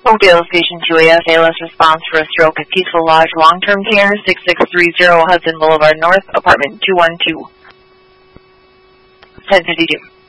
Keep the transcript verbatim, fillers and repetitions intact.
Oakdale Station two A S A L S response for a stroke at Peaceful Lodge Long-Term Care, six six three zero Hudson Boulevard North, apartment two one two. ten fifty-two.